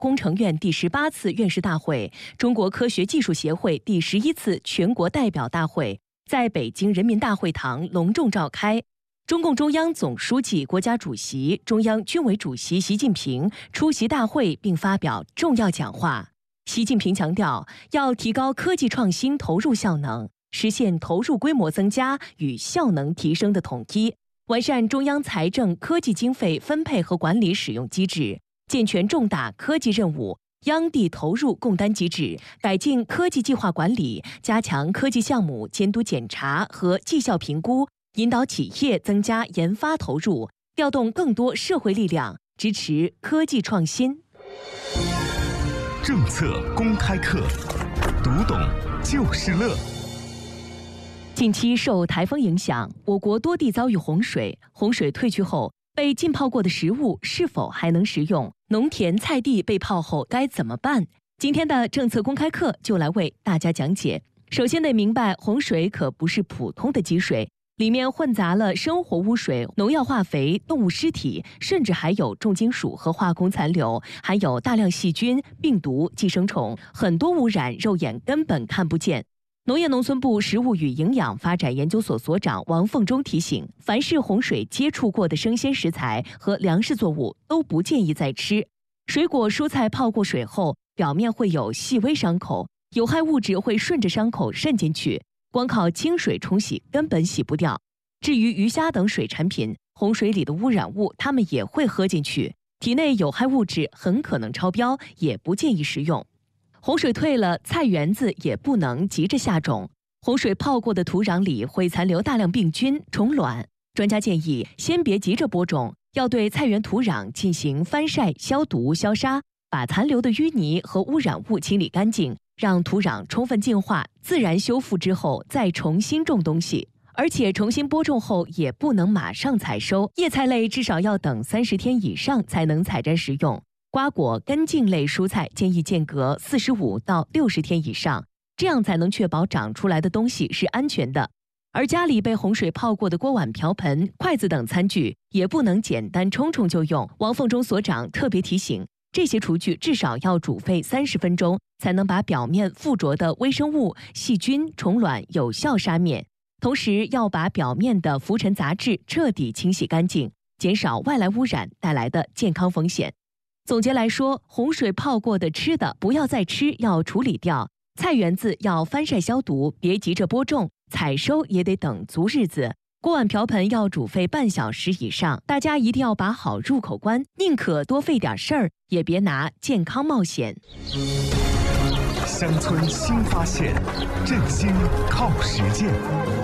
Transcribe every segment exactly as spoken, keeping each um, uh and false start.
工程院第十八次院士大会、中国科学技术协会第十一次全国代表大会在北京人民大会堂隆重召开。中共中央总书记、国家主席、中央军委主席习近平出席大会并发表重要讲话。习近平强调，要提高科技创新投入效能，实现投入规模增加与效能提升的统一，完善中央财政科技经费分配和管理使用机制，健全重大科技任务央地投入共担机制，改进科技计划管理，加强科技项目监督检查和绩效评估，引导企业增加研发投入，调动更多社会力量，支持科技创新。 政策公开课，读懂就是乐。 近期受台风影响，我国多地遭遇洪水。洪水退去后，被浸泡过的食物是否还能食用？农田菜地被泡后该怎么办？今天的政策公开课就来为大家讲解。首先得明白，洪水可不是普通的积水，里面混杂了生活污水、农药化肥、动物尸体，甚至还有重金属和化工残留，还有大量细菌、病毒、寄生虫，很多污染肉眼根本看不见。农业农村部食物与营养发展研究所所长王凤忠提醒，凡是洪水接触过的生鲜食材和粮食作物都不建议再吃。水果蔬菜泡过水后，表面会有细微伤口，有害物质会顺着伤口渗进去，光靠清水冲洗根本洗不掉。至于鱼虾等水产品，洪水里的污染物它们也会喝进去，体内有害物质很可能超标，也不建议食用。洪水退了，菜园子也不能急着下种。洪水泡过的土壤里会残留大量病菌、虫卵，专家建议先别急着播种，要对菜园土壤进行翻晒、消毒、消杀，把残留的淤泥和污染物清理干净，让土壤充分净化、自然修复之后再重新种东西。而且重新播种后也不能马上采收，叶菜类至少要等三十天以上才能采摘食用。瓜果根茎类蔬菜建议间隔四十五到六十天以上，这样才能确保长出来的东西是安全的。而家里被洪水泡过的锅碗瓢盆、筷子等餐具也不能简单冲冲就用。王凤忠所长特别提醒，这些厨具至少要煮沸三十分钟，才能把表面附着的微生物、细菌、虫卵有效杀灭。同时要把表面的浮尘杂质彻底清洗干净，减少外来污染带来的健康风险。总结来说，洪水泡过的吃的不要再吃，要处理掉；菜园子要翻晒消毒，别急着播种；采收也得等足日子。锅碗瓢盆要煮沸半小时以上，大家一定要把好入口关，宁可多费点事儿，也别拿健康冒险。 乡村新发现，振兴靠实践。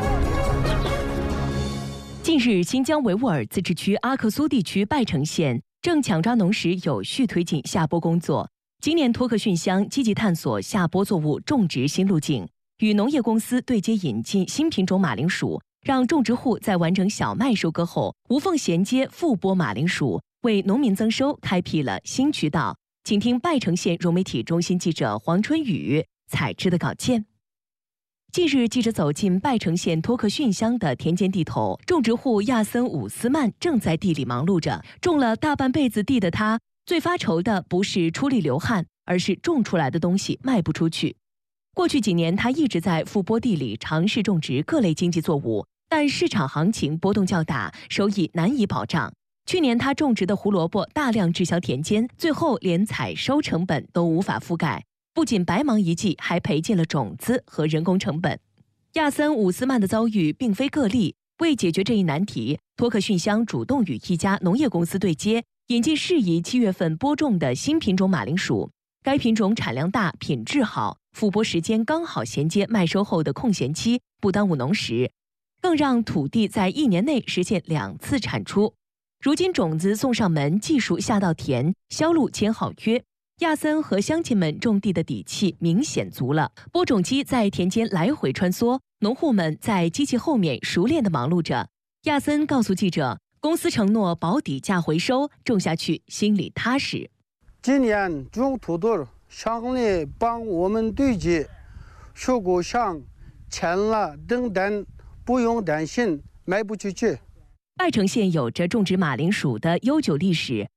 近日，新疆维吾尔自治区阿克苏地区拜城县正抢抓农时有序推进下播工作。今年托克逊乡积极探索下播作物种植新路径，与农业公司对接引进新品种马铃薯，让种植户在完成小麦收割后无缝衔接复播马铃薯，为农民增收开辟了新渠道。请听拜城县融媒体中心记者黄春雨采制的稿件。近日，记者走进拜城县托克逊乡的田间地头，种植户亚森伍斯曼正在地里忙碌着。种了大半辈子地的他，最发愁的不是出力流汗，而是种出来的东西卖不出去。过去几年，他一直在复播地里尝试种植各类经济作物，但市场行情波动较大，收益难以保障。去年他种植的胡萝卜大量滞销田间，最后连采收成本都无法覆盖，不仅白忙一季，还赔进了种子和人工成本。亚森伍斯曼的遭遇并非个例，为解决这一难题，托克逊乡主动与一家农业公司对接，引进适宜七月份播种的新品种马铃薯。该品种产量大，品质好，复播时间刚好衔接麦收后的空闲期，不耽误农时，更让土地在一年内实现两次产出。如今种子送上门，技术下到田，销路签好约，亚森和乡亲们种地的底气明显足了。播种机在田间来回穿梭，农户们在机器后面熟练地忙碌着。亚森告诉记者，公司承诺保底价回收，种下去心里踏实。 今年种土豆，乡里帮我们对接，效果上签了订单，不用担心卖不出去。 拜城县有着种植马铃薯的悠久历史，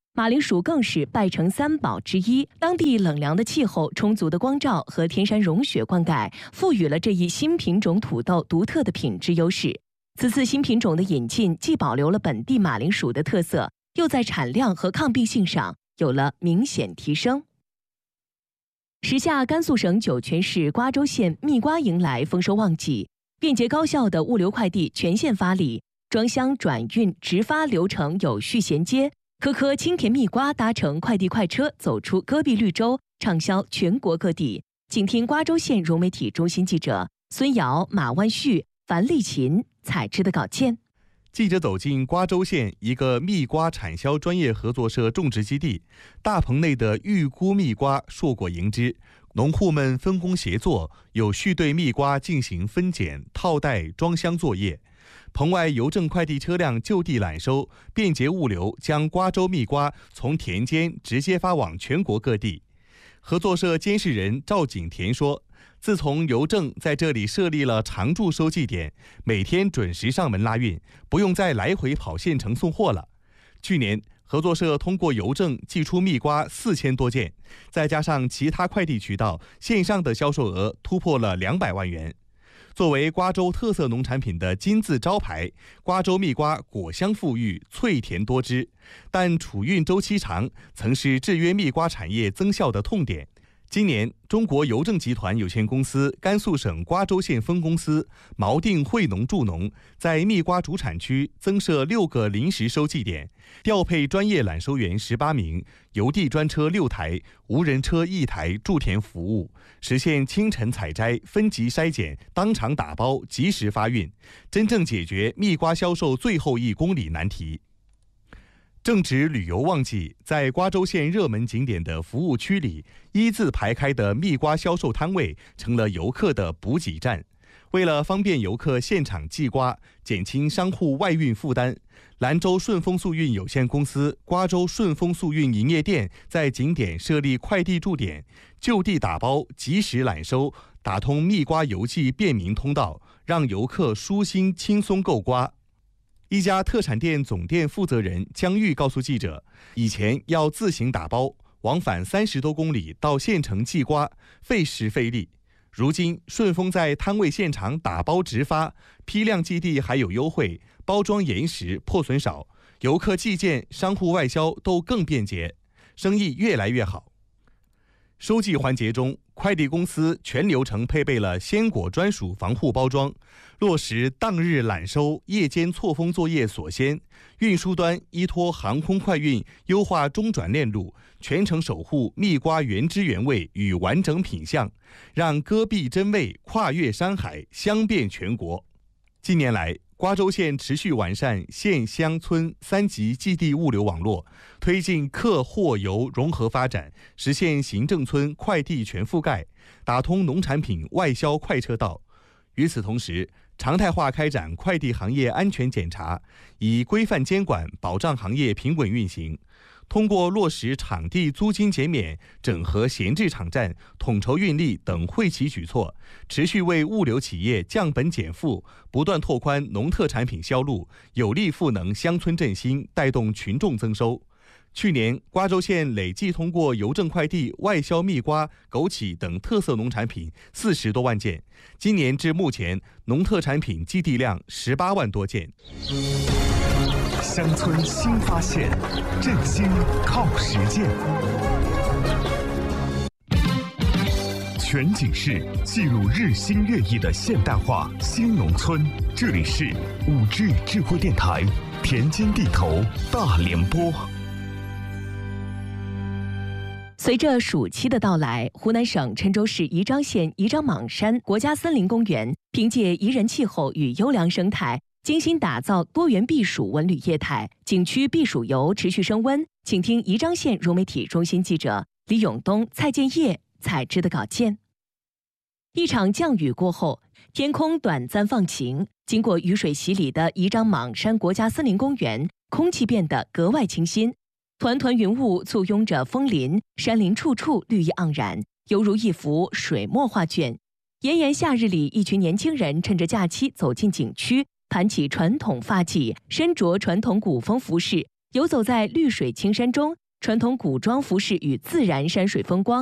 马铃薯更是拜成三宝之一。当地冷凉的气候、充足的光照和天山融雪灌溉，赋予了这一新品种土豆独特的品质优势。此次新品种的引进，既保留了本地马铃薯的特色，又在产量和抗病性上有了明显提升。时下，甘肃省酒泉市瓜州县蜜瓜迎来丰收旺季，便捷高效的物流快递全线发力，装箱、转运、直发流程有序衔接，颗颗清甜蜜瓜搭乘快递快车走出戈壁绿洲，畅销全国各地。请听瓜州县融媒体中心记者孙瑶、马万旭、樊丽琴采制的稿件。 记者走进瓜州县一个蜜瓜产销专业合作社种植基地，大棚内的预估蜜瓜硕果盈枝，农户们分工协作，有序对蜜瓜进行分拣、套袋、装箱作业。棚外邮政快递车辆就地揽收，便捷物流，将瓜州蜜瓜从田间直接发往全国各地。合作社监事人赵景田说，自从邮政在这里设立了常驻收寄点，每天准时上门拉运，不用再来回跑县城送货了。去年，合作社通过邮政寄出蜜瓜四千多件，再加上其他快递渠道，线上的销售额突破了两百万元。作为瓜州特色农产品的金字招牌，瓜州蜜瓜果香馥郁、脆甜多汁，但储运周期长，曾是制约蜜瓜产业增效的痛点。今年，中国邮政集团有限公司甘肃省瓜州县分公司锚定惠农助农，在蜜瓜主产区增设六个临时收寄点，调配专业揽收员十八名，邮递专车六台，无人车一台驻田服务，实现清晨采摘、分级筛检、当场打包、及时发运，真正解决蜜瓜销售最后一公里难题。正值旅游旺季，在瓜州县热门景点的服务区里，一字排开的蜜瓜销售摊位成了游客的补给站。为了方便游客现场寄瓜，减轻商户外运负担，兰州顺丰速运有限公司瓜州顺丰速运营业店在景点设立快递驻点，就地打包、及时揽收，打通蜜瓜邮寄便民通道，让游客舒心轻松购瓜。一家特产店总店负责人姜玉告诉记者，以前要自行打包，往返三十多公里到县城寄瓜，费时费力。如今顺丰在摊位现场打包直发，批量寄递还有优惠，包装严实，破损少，游客寄件、商户外销都更便捷，生意越来越好。收寄环节中，快递公司全流程配备了鲜果专属防护包装，落实当日揽收、夜间错峰作业锁鲜。运输端依托航空快运，优化中转链路，全程守护蜜瓜原汁原味与完整品相，让戈壁真味跨越山海，香遍全国。近年来，瓜州县持续完善县乡村三级寄递物流网络，推进客货邮融合发展，实现行政村快递全覆盖，打通农产品外销快车道。与此同时，常态化开展快递行业安全检查，以规范监管保障行业平稳运行。通过落实场地租金减免、整合闲置场站、统筹运力等惠企举措，持续为物流企业降本减负，不断拓宽农特产品销路，有力赋能乡村振兴，带动群众增收。去年，瓜州县累计通过邮政快递外销蜜瓜、枸杞等特色农产品四十多万件。今年至目前，农特产品寄递量十八万多件。 乡村新发现，振兴靠实践。全景式记录日新月异的现代化新农村。这里是五 G 智慧电台，田间地头大联播。 随着暑期的到来，湖南省郴州市宜章县宜章莽山国家森林公园凭借宜人气候与优良生态，精心打造多元避暑文旅业态，景区避暑游持续升温。请听宜章县融媒体中心记者李永东、蔡建业采制的稿件。一场降雨过后，天空短暂放晴，经过雨水洗礼的宜章莽山国家森林公园，空气变得格外清新。团团云雾簇拥着枫林，山林处处绿意盎然，犹如一幅水墨画卷。炎炎夏日里，一群年轻人趁着假期走进景区，盘起传统发髻，身着传统古风服饰，游走在绿水青山中， 传统古装服饰与自然山水风光。